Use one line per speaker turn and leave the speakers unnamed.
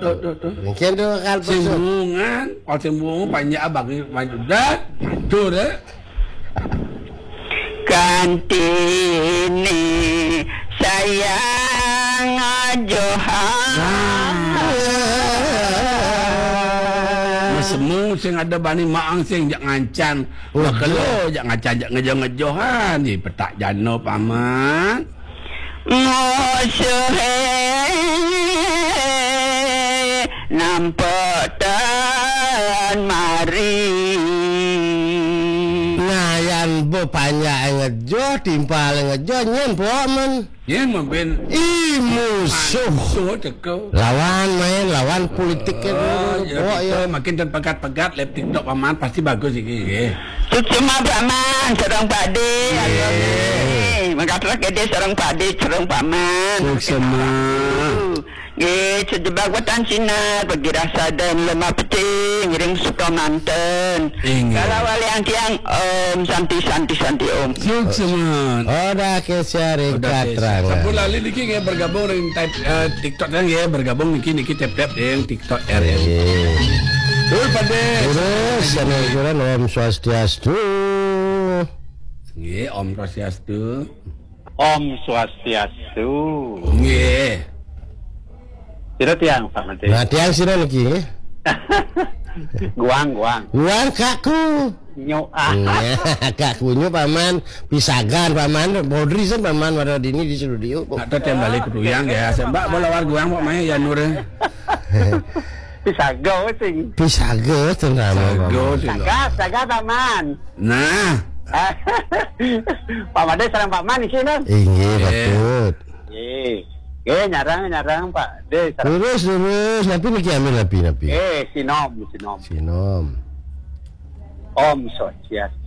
Mungkin tu kan
Sembungan, kalau sembungan panjang abang maju dah, tu dah.
Kantini sayang Johan.
Semua sing ada bani maang sing jak ngancan. Kalau jak ngancan jak ngejoh-ngejohan di petak jano paman.
Musuhe nampak dan mari.
Ngayan bo panjang ngejoh timpal ngejoh nyen pomen.
Yen mben
musuh
cekau.
lawan politik ke
Ya, makin dan pegat-pegat lep TikTok paman pasti bagus iki.
Cuma paman serang pade. Mengatakan dia serang pade serang paman.
Semua.
Sejebak watan Cina bagi rasa dan lemah peti ngiring suka manten. Kalau wali ang tiang santi om.
Semua.
Oda kesari katra.
Sapu lali niki nge bergabung dengan TikTok dan nge bergabung niki tap-tap dengan TikTok RM. Dul pade.
Terus saneguran Om Swastiastu.
Nggih, Om Swastiastu.
Om Swastiastu.
Nggih.
Sira tiang Pak Menteri.
Nah, tiang sira lagi.
Guang.
Guang kakku.
Nyo
Kakku nyo paman pisagan paman bodri sen paman waro dini di studio.
Atau tiang balik ke Duyang ya. Mbak bola war guang kok main ya Nur.
Pisago sing.
Pisaga tenama.
Saga paman.
Nah.
Pak Made sareng Pak Man di sini.
Inggih betul.
Nyarang Pak De.
Terus napi niki ambil napi.
Sinom.
Sinom.
Om Swastiastu.